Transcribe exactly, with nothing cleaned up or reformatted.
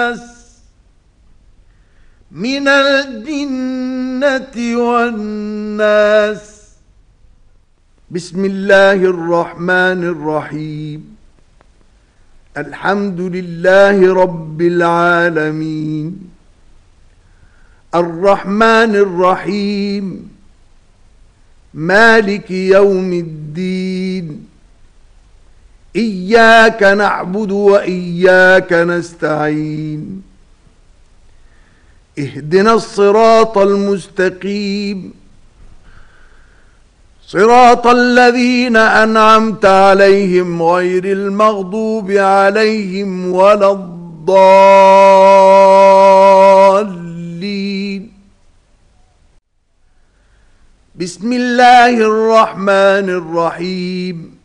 من الجنة والناس. بسم الله الرحمن الرحيم. الحمد لله رب العالمين، الرحمن الرحيم، مالك يوم الدين. إياك نعبد وإياك نستعين. اهدنا الصراط المستقيم، صراط الذين أنعمت عليهم غير المغضوب عليهم ولا الضالين. بسم الله الرحمن الرحيم.